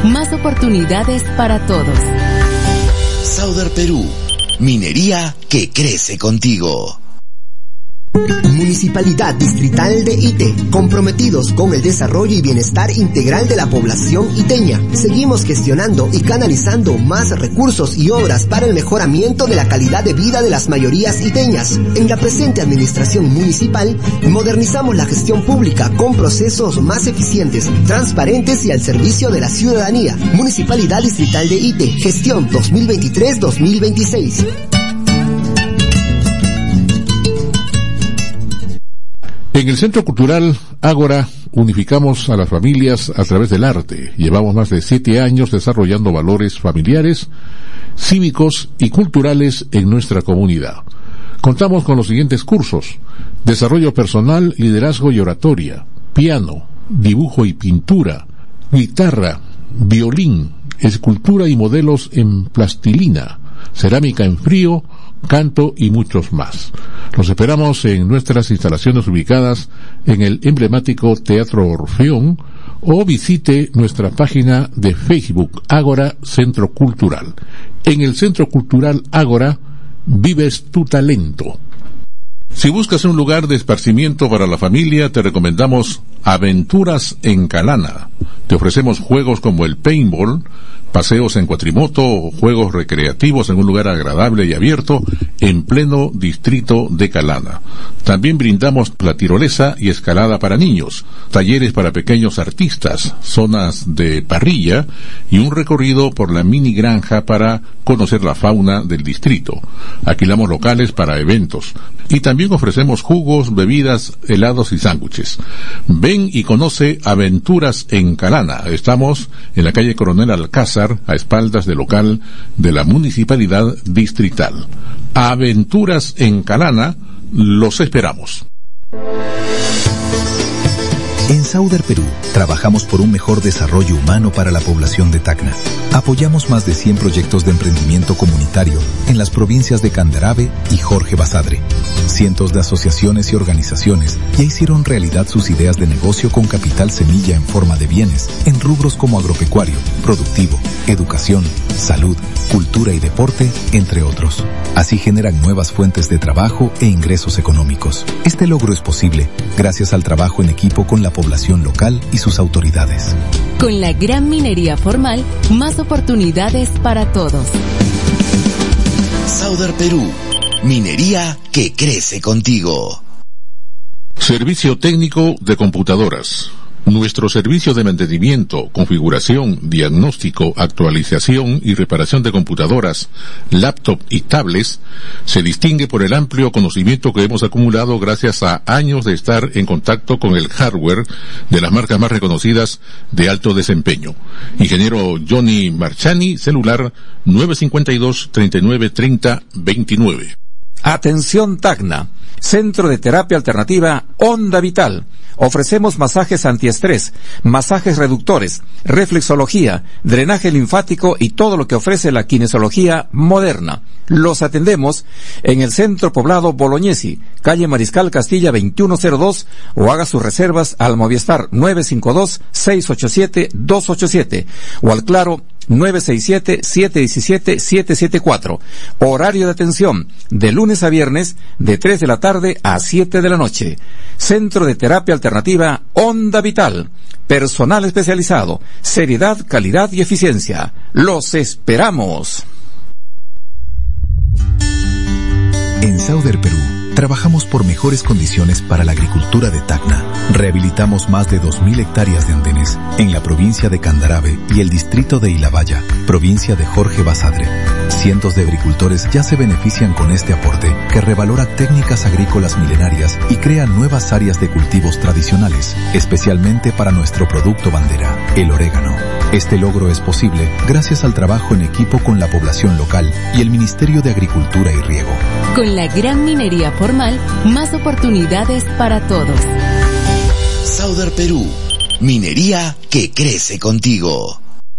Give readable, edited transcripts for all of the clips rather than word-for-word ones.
más oportunidades para todos. Sauder Perú, minería que crece contigo. Municipalidad Distrital de Ite, comprometidos con el desarrollo y bienestar integral de la población iteña. Seguimos gestionando y canalizando más recursos y obras para el mejoramiento de la calidad de vida de las mayorías iteñas. En la presente administración municipal, modernizamos la gestión pública con procesos más eficientes, transparentes y al servicio de la ciudadanía. Municipalidad Distrital de Ite, gestión 2023-2026. En el Centro Cultural Ágora unificamos a las familias a través del arte. Llevamos más de 7 años desarrollando valores familiares, cívicos y culturales en nuestra comunidad. Contamos con los siguientes cursos: desarrollo personal, liderazgo y oratoria, piano, dibujo y pintura, guitarra, violín, escultura y modelos en plastilina, cerámica en frío, canto y muchos más. Los esperamos en nuestras instalaciones ubicadas en el emblemático Teatro Orfeón o visite nuestra página de Facebook Ágora Centro Cultural. En el Centro Cultural Ágora vives tu talento. Si buscas un lugar de esparcimiento para la familia, te recomendamos Aventuras en Calana. Te ofrecemos juegos como el paintball, paseos en cuatrimoto o juegos recreativos en un lugar agradable y abierto en pleno distrito de Calana. También brindamos la tirolesa y escalada para niños, talleres para pequeños artistas, zonas de parrilla y un recorrido por la mini granja para conocer la fauna del distrito. Alquilamos locales para eventos y también ofrecemos jugos, bebidas, helados y sándwiches. Ven y conoce Aventuras en Calana. Estamos en la calle Coronel Alcázar, a espaldas del local de la Municipalidad Distrital. Aventuras en Calana, los esperamos. En Sauder Perú, trabajamos por un mejor desarrollo humano para la población de Tacna. Apoyamos más de 100 proyectos de emprendimiento comunitario en las provincias de Candarave y Jorge Basadre. Cientos de asociaciones y organizaciones ya hicieron realidad sus ideas de negocio con capital semilla en forma de bienes en rubros como agropecuario, productivo, educación, salud, cultura y deporte, entre otros. Así generan nuevas fuentes de trabajo e ingresos económicos. Este logro es posible gracias al trabajo en equipo con la población local y sus autoridades. Con la gran minería formal, más oportunidades para todos. Sauder Perú, minería que crece contigo. Servicio técnico de computadoras. Nuestro servicio de mantenimiento, configuración, diagnóstico, actualización y reparación de computadoras, laptop y tablets se distingue por el amplio conocimiento que hemos acumulado gracias a años de estar en contacto con el hardware de las marcas más reconocidas de alto desempeño. Ingeniero Johnny Marchani, celular 952-3930-29. Atención Tacna, Centro de Terapia Alternativa Onda Vital. Ofrecemos masajes antiestrés, masajes reductores, reflexología, drenaje linfático y todo lo que ofrece la kinesiología moderna. Los atendemos en el Centro Poblado Bolognesi, calle Mariscal Castilla 2102, o haga sus reservas al Movistar 952-687-287 o al Claro 967-717-774. Horario de atención de lunes a viernes de 3 de la tarde a 7 de la noche. Centro de Terapia Alternativa Onda Vital. Personal especializado, seriedad, calidad y eficiencia. Los esperamos. En Sauder Perú, trabajamos por mejores condiciones para la agricultura de Tacna. Rehabilitamos más de 2.000 hectáreas de andenes en la provincia de Candarave y el distrito de Ilabaya, provincia de Jorge Basadre. Cientos de agricultores ya se benefician con este aporte que revalora técnicas agrícolas milenarias y crea nuevas áreas de cultivos tradicionales, especialmente para nuestro producto bandera, el orégano. Este logro es posible gracias al trabajo en equipo con la población local y el Ministerio de Agricultura y Riego. Con la gran minería formal, más oportunidades para todos. Sauder Perú, minería que crece contigo.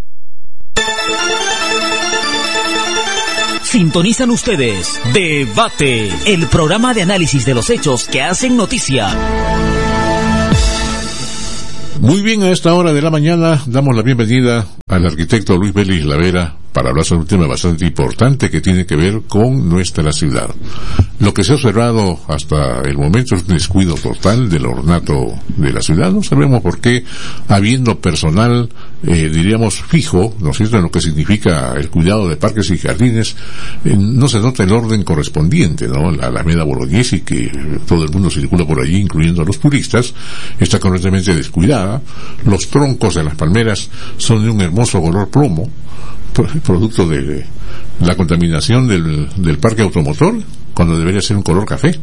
Sintonizan ustedes Debate, el programa de análisis de los hechos que hacen noticia. Muy bien, a esta hora de la mañana damos la bienvenida al arquitecto Luis Vélez Lavera para hablar sobre un tema bastante importante que tiene que ver con nuestra ciudad. Lo que se ha observado hasta el momento es un descuido total del ornato de la ciudad. No sabemos por qué, habiendo personal, diríamos, fijo, ¿no es cierto?, en lo que significa el cuidado de parques y jardines, no se nota el orden correspondiente, ¿no? La Alameda Bolognesi, que todo el mundo circula por allí, incluyendo a los turistas, está completamente descuidada. Los troncos de las palmeras son de un hermoso color plomo, producto de la contaminación del parque automotor, cuando debería ser un color café.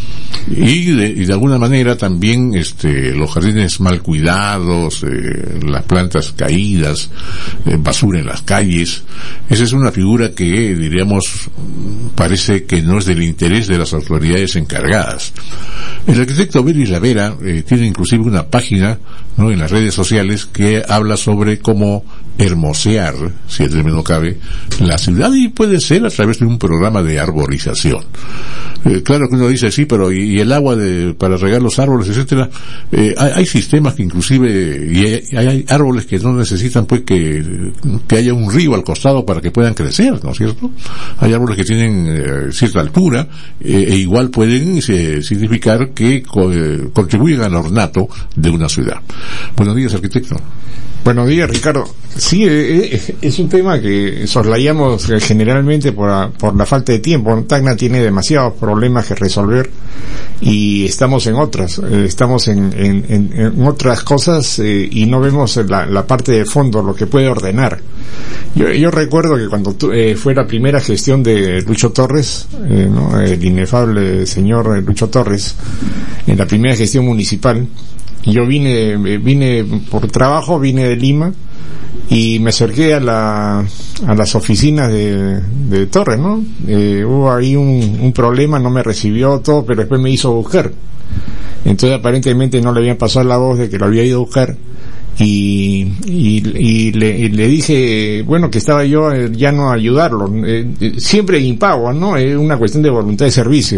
Y de alguna manera también los jardines mal cuidados, las plantas caídas, basura en las calles. Esa es una figura que, diríamos, parece que no es del interés de las autoridades encargadas. El arquitecto Vélez Lavera tiene inclusive una página, ¿no?, en las redes sociales que habla sobre cómo hermosear, si el término cabe, la ciudad, y puede ser a través de un programa de arborización. Claro que uno dice, sí, pero y el agua para regar los árboles, etcétera. Hay sistemas que inclusive, y hay árboles que no necesitan pues que haya un río al costado para que puedan crecer, ¿no es cierto? Hay árboles que tienen cierta altura, e igual pueden significar que contribuyen al ornato de una ciudad. Buenos días, arquitecto. Buenos días, Ricardo. Sí, es un tema que soslayamos generalmente por la falta de tiempo. Tacna tiene demasiados problemas que resolver y estamos en otras. Estamos en otras cosas y no vemos la parte de fondo, lo que puede ordenar. Yo recuerdo que cuando fue la primera gestión de Lucho Torres, ¿no?, el inefable señor Lucho Torres, en la primera gestión municipal, yo vine por trabajo, vine de Lima y me acerqué a las oficinas de Torres, ¿no? Hubo ahí un problema, no me recibió todo, pero después me hizo buscar. Entonces aparentemente no le habían pasado la voz de que lo había ido a buscar y le dije, bueno, que estaba yo ya no a ayudarlo, siempre impago, ¿no? Es una cuestión de voluntad de servicio.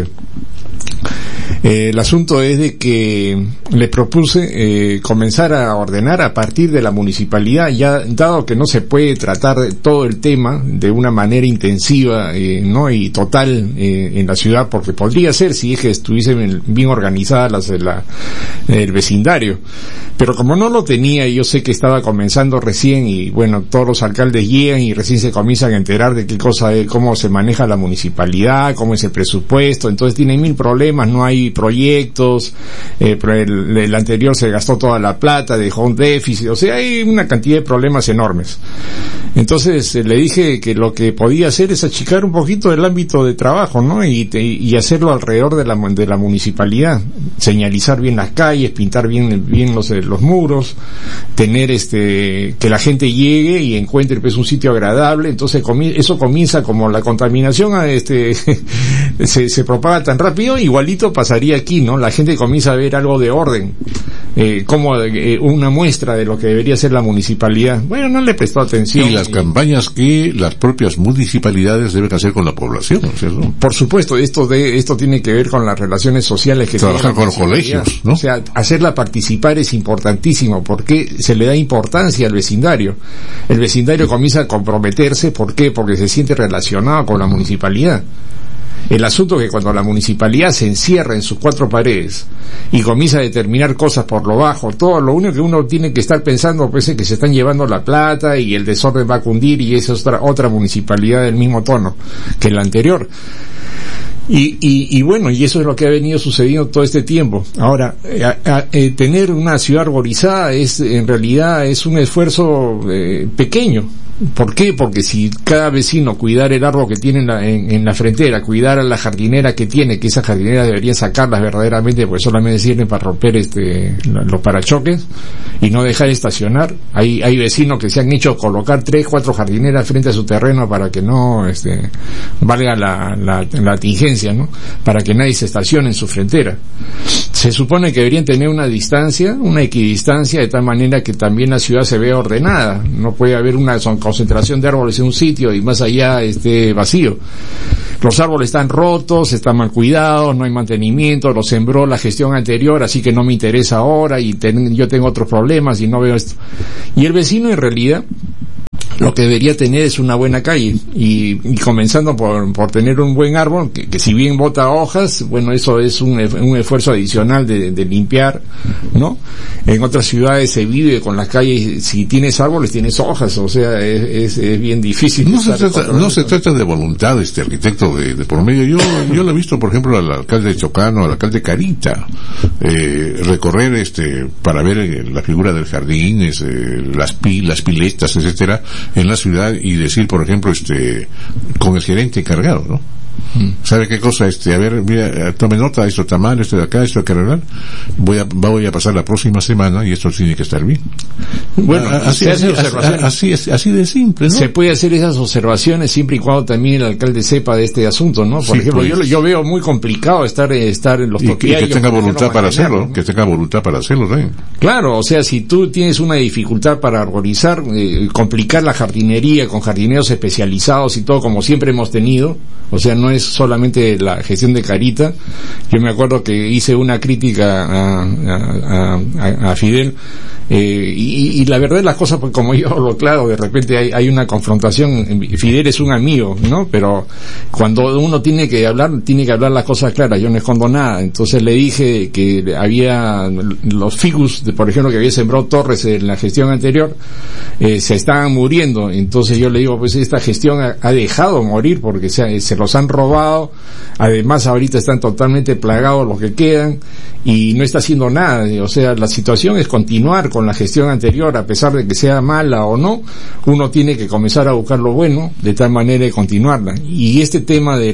El asunto es de que le propuse comenzar a ordenar a partir de la municipalidad, ya dado que no se puede tratar todo el tema de una manera intensiva, no, y total en la ciudad, porque podría ser si es que estuviesen bien organizadas el vecindario, pero como no lo tenía y yo sé que estaba comenzando recién, y bueno, todos los alcaldes llegan y recién se comienzan a enterar de qué cosa es, cómo se maneja la municipalidad, cómo es el presupuesto, entonces tienen mil problemas, no hay proyectos, el anterior se gastó toda la plata, dejó un déficit, o sea, hay una cantidad de problemas enormes. Entonces le dije que lo que podía hacer es achicar un poquito el ámbito de trabajo, ¿no? Y hacerlo alrededor de la municipalidad, señalizar bien las calles, pintar bien los muros, tener que la gente llegue y encuentre pues un sitio agradable. Entonces eso comienza, como la contaminación se propaga tan rápido, igualito pasaría aquí, ¿no? La gente comienza a ver algo de orden, como una muestra de lo que debería ser la municipalidad. Bueno, no le prestó atención. Y las campañas que las propias municipalidades deben hacer con la población, ¿cierto? Por supuesto, esto tiene que ver con las relaciones sociales que trabajan con los colegios, ¿no? O sea, hacerla participar es importantísimo, porque se le da importancia al vecindario. El vecindario comienza a comprometerse, ¿por qué? Porque se siente relacionado con la municipalidad. El asunto es que cuando la municipalidad se encierra en sus cuatro paredes y comienza a determinar cosas por lo bajo, todo lo único que uno tiene que estar pensando pues es que se están llevando la plata y el desorden va a cundir, y esa es otra municipalidad del mismo tono que la anterior. Y bueno, y eso es lo que ha venido sucediendo todo este tiempo. Ahora, tener una ciudad arborizada en realidad es un esfuerzo pequeño. ¿Por qué? Porque si cada vecino cuidara el árbol que tiene en la frontera, cuidara la jardinera que tiene, que esas jardineras deberían sacarlas verdaderamente, porque solamente sirven para romper los parachoques y no dejar estacionar. Hay vecinos que se han hecho colocar 3, 4 jardineras frente a su terreno para que no valga la tingencia, ¿no? Para que nadie se estacione en su frontera. se supone que deberían tener una equidistancia, de tal manera que también la ciudad se vea ordenada. No puede haber una concentración de árboles en un sitio y más allá esté vacío. Los árboles están rotos, están mal cuidados, no hay mantenimiento, los sembró la gestión anterior, así que no me interesa ahora y yo tengo otros problemas y no veo esto. Y el vecino en realidad lo que debería tener es una buena calle y comenzando por tener un buen árbol que si bien bota hojas, bueno, eso es un esfuerzo adicional de limpiar, ¿no? En otras ciudades se vive con las calles, si tienes árboles tienes hojas, o sea, es bien difícil. No se trata de voluntad, arquitecto de por medio. Yo lo he visto, por ejemplo, al alcalde Chocano, al alcalde Carita, recorrer para ver la figura del jardín, las piletas, etcétera, en la ciudad, y decir, por ejemplo, con el gerente encargado, ¿no? ¿Sabe qué cosa? A ver, mira, tome nota, esto está mal, esto de acá, esto hay que arreglar. Voy a pasar la próxima semana y esto tiene que estar bien. Bueno, así de simple, ¿no? Se puede hacer esas observaciones siempre y cuando también el alcalde sepa de este asunto, ¿no? Por ejemplo, pues, yo veo muy complicado estar en los topiarios. Y que tenga voluntad para hacerlo, ¿no? Que tenga voluntad para hacerlo también. Claro, o sea, si tú tienes una dificultad para arborizar, complicar la jardinería con jardineros especializados y todo, como siempre hemos tenido, o sea, no es solamente la gestión de Carita. Yo me acuerdo que hice una crítica a Fidel, y la verdad las cosas, pues, como yo hablo claro, de repente hay una confrontación. Fidel es un amigo, ¿no? Pero cuando uno tiene que hablar las cosas claras. Yo no escondo nada. Entonces le dije que había los ficus, por ejemplo, que había sembrado Torres en la gestión anterior, se estaban muriendo. Entonces yo le digo, pues esta gestión ha dejado morir porque se los han robado. Además ahorita están totalmente plagados los que quedan y no está haciendo nada. O sea, la situación es continuar con la gestión anterior, a pesar de que sea mala o no. Uno tiene que comenzar a buscar lo bueno de tal manera de continuarla. Y este tema de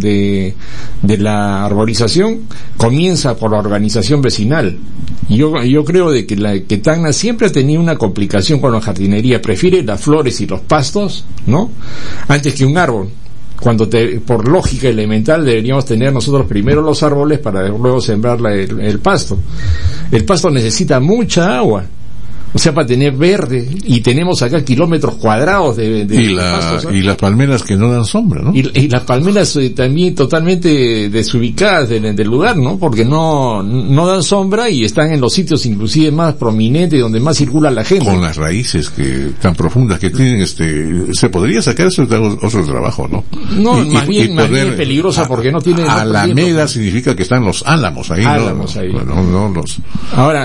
la arborización comienza por la organización vecinal. Yo creo de que Tacna siempre ha tenido una complicación con la jardinería. Prefiere las flores y los pastos, ¿no?, antes que un árbol. Cuando por lógica elemental deberíamos tener nosotros primero los árboles para luego sembrar el pasto. El pasto necesita mucha agua, o sea, para tener verde, y tenemos acá kilómetros cuadrados de pastos, ¿no? Y las palmeras que no dan sombra, ¿no? Y las palmeras también totalmente desubicadas del lugar, ¿no? Porque no dan sombra y están en los sitios inclusive más prominentes, donde más circula la gente. Con las raíces tan profundas que tienen, se podría sacar eso de otro trabajo, ¿no? No, más bien es peligrosa porque no tiene... Alameda significa que están los álamos ahí, álamos ahí. Bueno, no los... Ahora,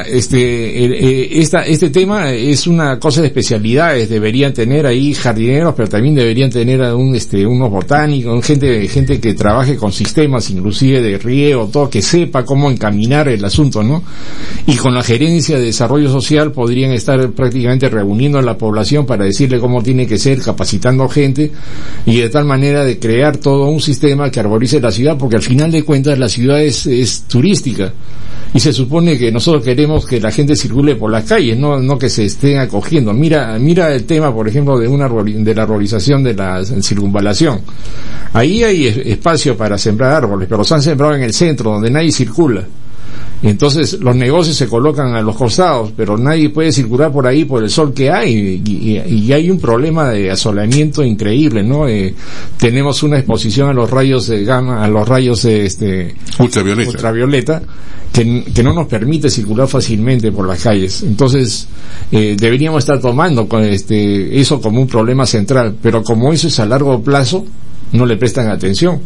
este tema es una cosa de especialidades. Deberían tener ahí jardineros, pero también deberían tener unos botánicos, gente que trabaje con sistemas inclusive de riego, todo, que sepa cómo encaminar el asunto, ¿no? Y con la gerencia de desarrollo social podrían estar prácticamente reuniendo a la población para decirle cómo tiene que ser, capacitando gente, y de tal manera de crear todo un sistema que arborice la ciudad, porque al final de cuentas la ciudad es turística. Y se supone que nosotros queremos que la gente circule por las calles, no que se estén acogiendo. Mira el tema, por ejemplo, de la arborización de la circunvalación. Ahí hay espacio para sembrar árboles, pero los han sembrado en el centro, donde nadie circula. Entonces los negocios se colocan a los costados, pero nadie puede circular por ahí por el sol que hay, y hay un problema de asolamiento increíble, ¿no? Tenemos una exposición a los rayos de gamma, a los rayos ultravioleta que no nos permite circular fácilmente por las calles. Entonces deberíamos estar tomando eso como un problema central, pero como eso es a largo plazo, no le prestan atención.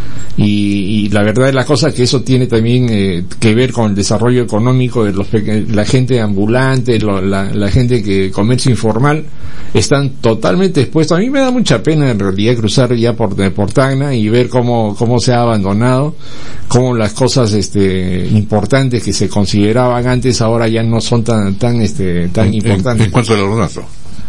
Y la verdad es la cosa que eso tiene también que ver con el desarrollo económico de la gente ambulante, la gente que comercio informal, están totalmente expuestos. A mí me da mucha pena en realidad cruzar ya por Tacna y ver cómo se ha abandonado, cómo las cosas importantes que se consideraban antes ahora ya no son tan importantes. En cuanto al ornato.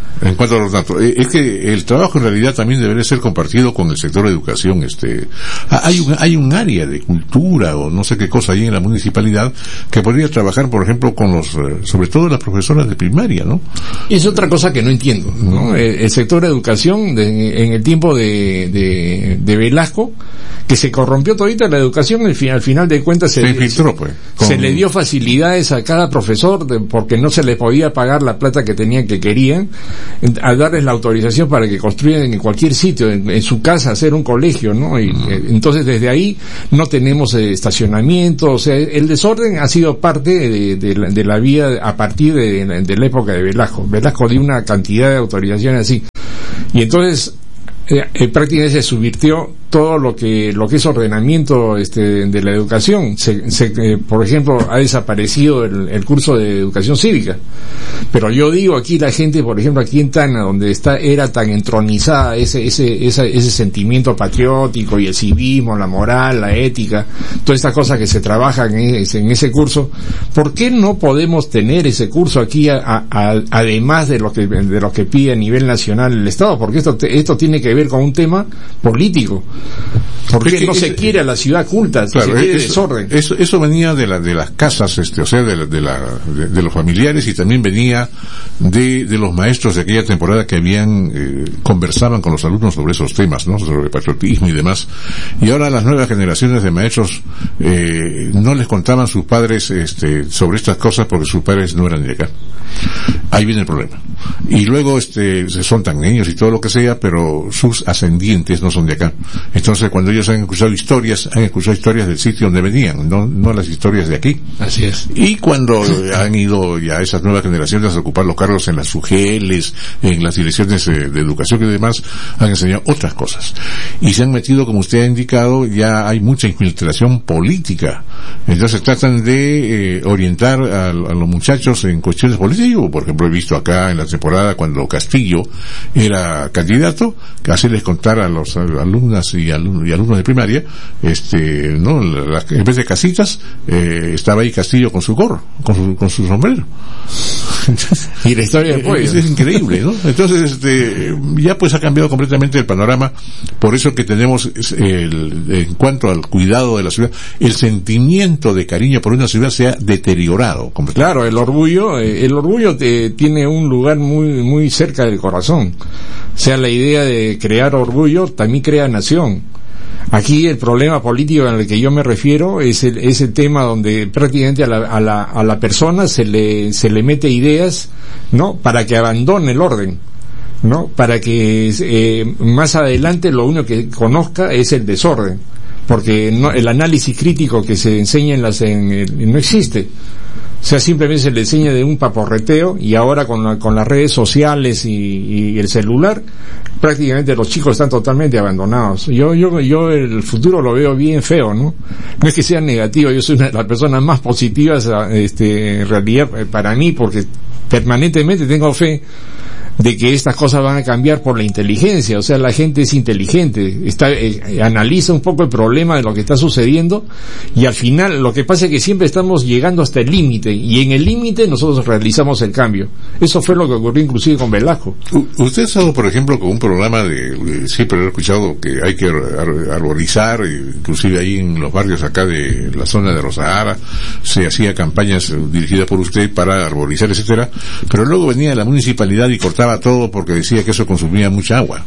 Es que el trabajo en realidad también debería ser compartido con el sector de educación. Hay un área de cultura o no sé qué cosa ahí en la municipalidad que podría trabajar, por ejemplo, con sobre todo las profesoras de primaria, ¿no? Y es otra cosa que no entiendo, ¿no? El sector de educación en el tiempo de Velasco, que se corrompió todita la educación, al final de cuentas se infiltró, pues, se le dio facilidades a cada profesor porque no se les podía pagar la plata que tenían, que querían, a darles la autorización para que construyan en cualquier sitio, en su casa, hacer un colegio, ¿no? Y entonces desde ahí no tenemos estacionamiento, o sea, el desorden ha sido parte de la vida a partir de la época de Velasco. Velasco dio una cantidad de autorizaciones así, y entonces prácticamente se subvirtió todo lo que es ordenamiento de la educación. Por ejemplo, ha desaparecido el curso de educación cívica. Pero yo digo, aquí la gente, por ejemplo, aquí en Tacna, donde era tan entronizada ese sentimiento patriótico y el civismo, la moral, la ética, todas estas cosas que se trabajan en ese curso, ¿por qué no podemos tener ese curso aquí además de lo que pide a nivel nacional el Estado? Porque esto tiene que ver con un tema político. Porque no se quiere a la ciudad culta, claro, se quiere desorden. Eso venía de las casas, o sea, de los familiares, y también venía de los maestros de aquella temporada que conversaban con los alumnos sobre esos temas, ¿no? Sobre el patriotismo y demás. Y ahora las nuevas generaciones de maestros no les contaban sus padres sobre estas cosas porque sus padres no eran de acá. Ahí viene el problema. Y luego son tan niños y todo lo que sea, pero sus ascendientes no son de acá. Entonces, cuando ellos han escuchado historias del sitio donde venían, no las historias de aquí. Así es. Y cuando han ido ya esas nuevas generaciones a ocupar los cargos en las SUGELES, en las direcciones de educación y demás, han enseñado otras cosas. Y se han metido, como usted ha indicado, ya hay mucha infiltración política. Entonces tratan de orientar a los muchachos en cuestiones políticas. Por ejemplo, he visto acá en la temporada cuando Castillo era candidato, que así les contara a los alumnas y alumnos de primaria, en vez de casitas, estaba ahí Castillo con su gorro, con su sombrero. Y la historia después es increíble, ¿no? Entonces, ya pues ha cambiado completamente el panorama. Por eso que tenemos en cuanto al cuidado de la ciudad, el sentimiento de cariño por una ciudad se ha deteriorado. Claro, el orgullo tiene un lugar muy muy cerca del corazón. O sea, la idea de crear orgullo también crea nación. Aquí el problema político en el que yo me refiero es el tema donde prácticamente a la persona se le mete ideas, ¿no? Para que abandone el orden, ¿no? Para que más adelante lo único que conozca es el desorden, porque el análisis crítico que se enseña no existe. O sea, simplemente se le enseña de un paporreteo, y ahora con las redes sociales y el celular, prácticamente los chicos están totalmente abandonados. Yo el futuro lo veo bien feo, ¿no? No es que sea negativo, yo soy una de las personas más positivas, en realidad, para mí, porque permanentemente tengo fe de que estas cosas van a cambiar por la inteligencia. O sea, la gente es inteligente, analiza un poco el problema de lo que está sucediendo, y al final lo que pasa es que siempre estamos llegando hasta el límite, y en el límite nosotros realizamos el cambio. Eso fue lo que ocurrió inclusive con Velasco. Usted ha estado, por ejemplo, con un programa siempre he escuchado que hay que arborizar, inclusive ahí en los barrios acá de la zona de Rosahara se hacía campañas dirigidas por usted para arborizar, etcétera, pero luego venía la municipalidad y cortaba todo porque decía que eso consumía mucha agua.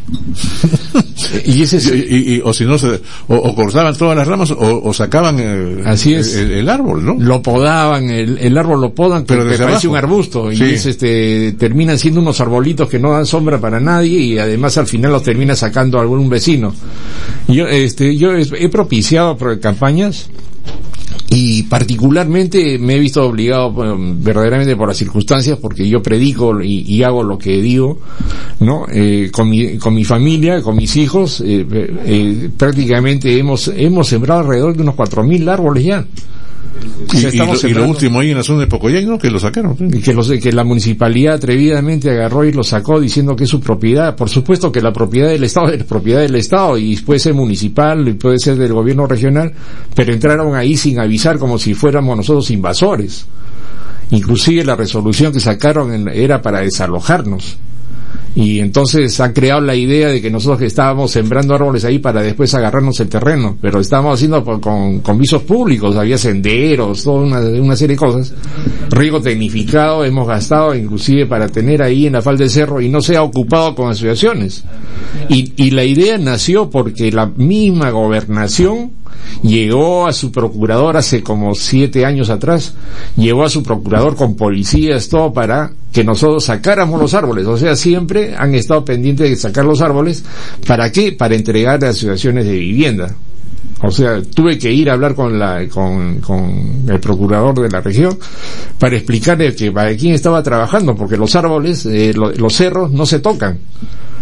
O si no, o cortaban todas las ramas o sacaban así es, el árbol, ¿no? Lo podaban, el árbol lo podan, pero parece un arbusto, sí. Y terminan siendo unos arbolitos que no dan sombra para nadie, y además al final los termina sacando algún vecino. Yo he propiciado campañas, y particularmente me he visto obligado verdaderamente por las circunstancias, porque yo predico y hago lo que digo, ¿no? Con mi familia, con mis hijos, prácticamente hemos sembrado alrededor de unos 4.000 árboles ya. Y lo último ahí en la zona de Pocoyay, ¿no? Que lo sacaron. Que la municipalidad atrevidamente agarró y lo sacó diciendo que es su propiedad. Por supuesto que la propiedad del Estado es propiedad del Estado, y puede ser municipal y puede ser del gobierno regional, pero entraron ahí sin avisar, como si fuéramos nosotros invasores. Inclusive la resolución que sacaron era para desalojarnos. Y entonces han creado la idea de que nosotros estábamos sembrando árboles ahí para después agarrarnos el terreno, pero estábamos haciendo con visos públicos, había senderos, toda una serie de cosas, riego tecnificado, hemos gastado inclusive para tener ahí en la falda del cerro, y no se ha ocupado con asociaciones. Y la idea nació porque la misma gobernación llegó a su procurador hace como 7 años atrás, llegó a su procurador con policías, todo para que nosotros sacáramos los árboles. O sea, siempre han estado pendientes de sacar los árboles. ¿Para qué? Para entregar a asociaciones de vivienda. O sea, tuve que ir a hablar con el procurador de la región para explicarle que para quién estaba trabajando, porque los árboles, los cerros no se tocan.